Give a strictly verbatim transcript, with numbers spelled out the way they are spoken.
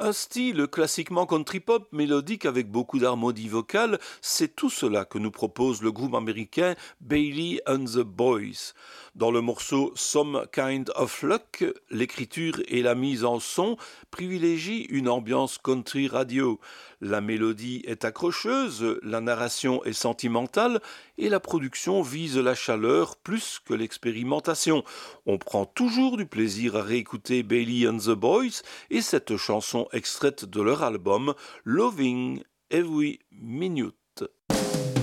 Un style classiquement country-pop mélodique avec beaucoup d'harmonie vocale, c'est tout cela que nous propose le groupe américain Bailey and the Boys. Dans le morceau Some Kind of Luck, l'écriture et la mise en son privilégient une ambiance country radio. La mélodie est accrocheuse, la narration est sentimentale et la production vise la chaleur plus que l'expérimentation. On prend toujours du plaisir à réécouter Bailey and the Boys et cette chanson extraite de leur album Loving Every Minute.